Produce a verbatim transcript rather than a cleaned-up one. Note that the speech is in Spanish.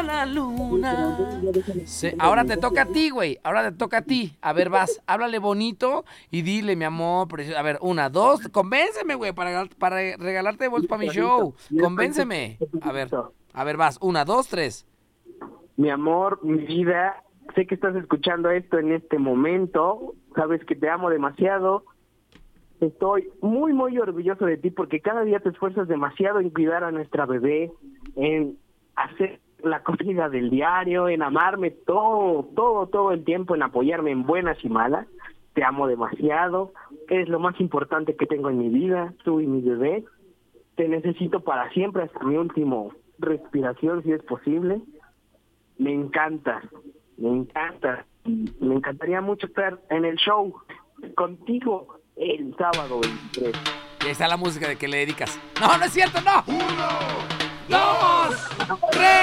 la luna. Se- ahora te toca a ti, güey. Ahora te toca a ti. A ver, vas. Háblale bonito y dile, mi amor. precio- A ver, una, dos. Convénceme, güey, para, para regalarte boletos para mi show. Convénceme. A ver, a ver, vas. Una, dos, tres. Mi amor, mi vida, sé que estás escuchando esto en este momento, sabes que te amo demasiado. Estoy muy, muy orgulloso de ti porque cada día te esfuerzas demasiado en cuidar a nuestra bebé, en hacer la comida del diario, en amarme todo, todo, todo el tiempo, en apoyarme en buenas y malas. Te amo demasiado, eres lo más importante que tengo en mi vida, tú y mi bebé. Te necesito para siempre hasta mi último respiración, si es posible. Me encanta, me encanta. Me encantaría mucho estar en el show contigo el sábado veintitrés. Y ahí está la música de que le dedicas. No, no es cierto, no. Uno, dos, tres.